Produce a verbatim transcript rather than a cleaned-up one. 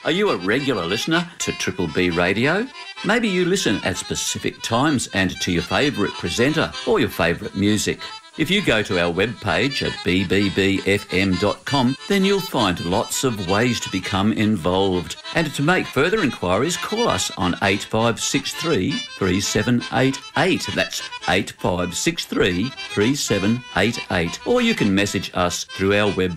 Are you a regular listener to Triple B Radio? Maybe you listen at specific times and to your favourite presenter or your favourite music. If you go to our webpage at b b b f m dot com, then you'll find lots of ways to become involved. And to make further inquiries, call us on eight five six three, three seven eight eight. That's eight five six three, three seven eight eight. Or you can message us through our web